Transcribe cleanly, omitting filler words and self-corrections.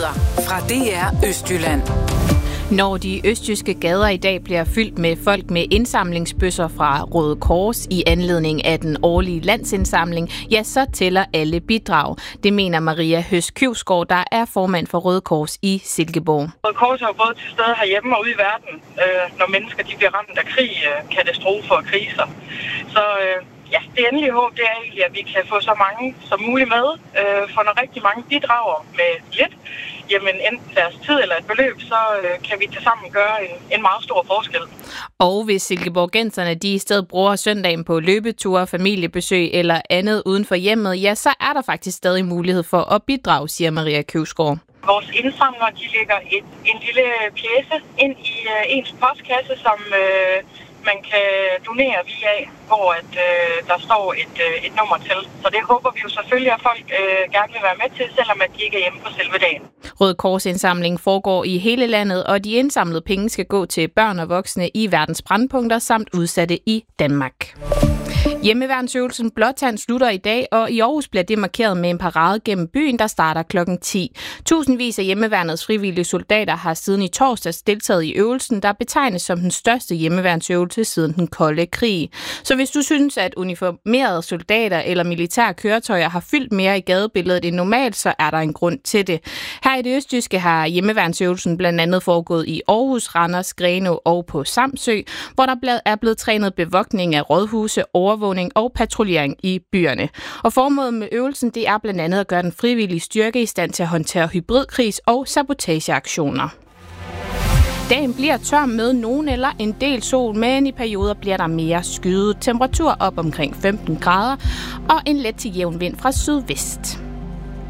Nyheder fra DR Østjylland. Når de østjyske gader i dag bliver fyldt med folk med indsamlingsbøsser fra Røde Kors i anledning af den årlige landsindsamling, ja, så tæller alle bidrag. Det mener Maria Høst Kjøvsgaard, der er formand for Røde Kors i Silkeborg. Røde Kors er jo både til stede herhjemme og ude i verden, når mennesker de bliver ramt af krig, katastrofer og kriser. Så ja, det endelige håb det er egentlig, at vi kan få så mange som muligt med. For når rigtig mange bidrager med lidt, jamen enten deres tid eller et beløb, så kan vi tilsammen gøre en meget stor forskel. Og hvis silkeborgenserne de i stedet bruger søndagen på løbeture, familiebesøg eller andet uden for hjemmet, ja, så er der faktisk stadig mulighed for at bidrage, siger Maria Kjøvsgaard. Vores indsamlere de lægger en lille pjece ind i ens postkasse, som man kan donere via, hvor der står et nummer til. Så det håber vi jo selvfølgelig, at folk gerne vil være med til, selvom at de ikke er hjemme på selve dagen. Røde Kors indsamling foregår i hele landet, og de indsamlede penge skal gå til børn og voksne i verdens brændpunkter samt udsatte i Danmark. Hjemmeværnsøvelsen Blåtand slutter i dag, og i Aarhus bliver det markeret med en parade gennem byen, der starter klokken 10. Tusindvis af hjemmeværnets frivillige soldater har siden i torsdags deltaget i øvelsen, der betegnes som den største hjemmeværnsøvelse siden den kolde krig. Så hvis du synes, at uniformerede soldater eller militære køretøjer har fyldt mere i gadebilledet end normalt, så er der en grund til det. Her i det østjyske har hjemmeværnsøvelsen blandt andet foregået i Aarhus, Randers, Grenaa og på Samsø, hvor der er blevet trænet bevogtning af rådhuse, overvågning og patruljering i byerne. Og formålet med øvelsen det er blandt andet at gøre den frivillige styrke i stand til at håndtere hybridkrigs- og sabotageaktioner. Dagen bliver tør med nogen eller en del sol, men i perioder bliver der mere skyet. Temperatur op omkring 15 grader og en let til jævn vind fra sydvest.